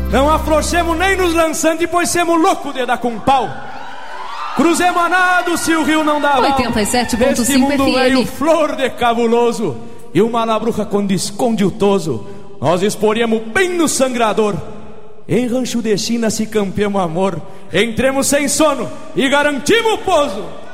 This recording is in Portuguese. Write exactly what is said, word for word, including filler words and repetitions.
Não afrouxemos nem nos lançantes, pois semos loucos de dar com pau. Cruzemos a nado se o rio não dá val. oitenta e sete ponto cinco mundo F M. veio flor de cabuloso e uma labruca quando esconde o toso, nós exporíamos bem no sangrador. Em rancho de China se campeamos amor, entremos sem sono e garantimos o pouso.